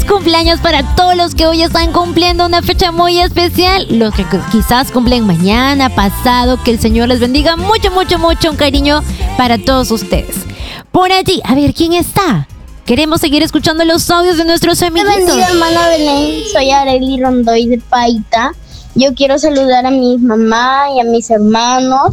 cumpleaños para todos los que hoy están cumpliendo una fecha muy especial. Los que quizás cumplen mañana, pasado. Que el Señor les bendiga mucho, mucho, mucho. Un cariño para todos ustedes. Por allí, a ver, ¿quién está? Queremos seguir escuchando los audios de nuestros amiguitos. Bendiga, hermana Belén. Soy Arely Rondoy de Paita. Yo quiero saludar a mi mamá y a mis hermanos.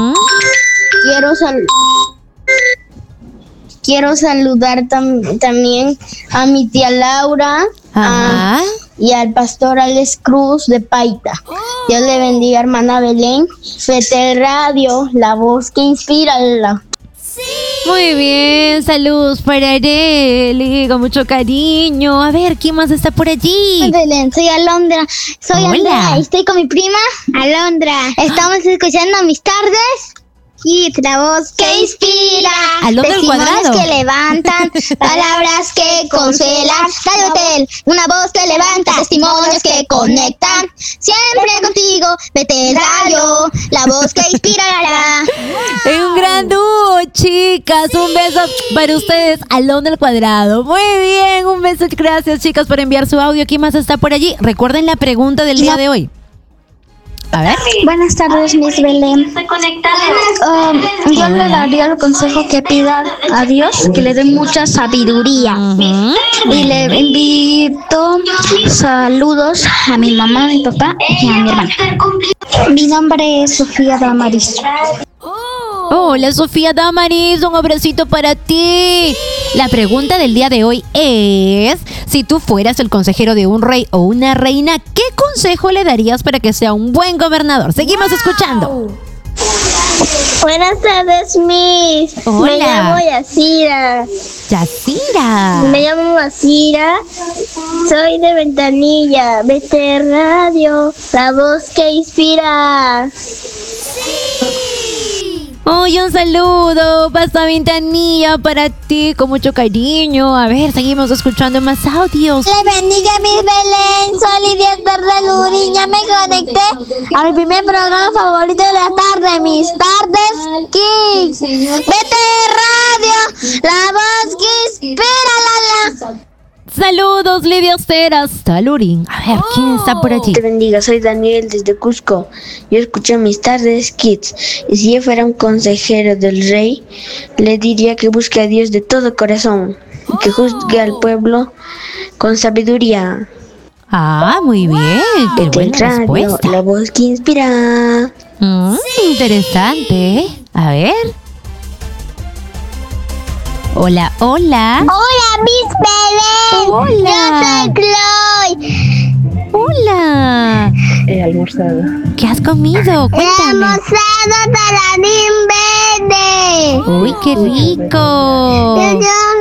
Quiero saludar también a mi tía Laura y al pastor Alex Cruz de Paita. Dios le bendiga, hermana Belén. Fetel Radio, la voz que inspira. Muy bien, saludos para Arely, con mucho cariño. A ver, ¿quién más está por allí? Belén, soy Alondra. Soy Andrea, estoy con mi prima Alondra. Estamos escuchando Mis Tardes Kids, la voz que inspira. Alondra al cuadrado. Que levantan, palabras que consuelan. Radio Hotel, una voz que levanta, testimonios que conectan. Siempre contigo, Betel Radio, la voz que inspira. Es un gran dúo, chicas. Un beso para ustedes, Alondra al cuadrado. Muy bien, un beso. Gracias, chicas, por enviar su audio. ¿Quién más está por allí? Recuerden la pregunta del día de hoy. A ver. Buenas tardes, Miss Belén. Yo le daría el consejo que pida a Dios que le dé mucha sabiduría. Y le invito saludos a mi mamá, a mi papá y a mi hermana. Mi nombre es Sofía Damaris. Hola, Sofía Damaris, un abracito para ti. La pregunta del día de hoy es: si tú fueras el consejero de un rey o una reina, ¿qué consejo le darías para que sea un buen gobernador? Seguimos escuchando. Buenas tardes, Miss. Hola. Me llamo Yacira. Yacira. Me llamo Yacira. Soy de Ventanilla. Betel Radio, la voz que inspira. Oye, un saludo, Pasta Ventanilla, para ti, con mucho cariño. A ver, seguimos escuchando más audios. Le bendiga, Miss Belén. Soy Lidia Tarde. Ya me conecté a mi primer programa favorito de la tarde, Mis Tardes Kids. Vete Radio, la voz que inspira, Saludos, Lidia Ostera, hasta Lurín. A ver, ¿quién está por allí? Te bendiga, soy Daniel desde Cusco. Yo escucho Mis Tardes Kids. Y si yo fuera un consejero del rey, le diría que busque a Dios de todo corazón y que juzgue al pueblo con sabiduría. Ah, muy bien. Qué buena respuesta. La voz que inspira. Interesante. A ver. Hola, hola. Hola, Miss Belén. Hola. Yo soy Chloe. Hola. He almorzado. ¿Qué has comido? He Cuéntame. almorzado taladín verde. Uy, qué rico. Yo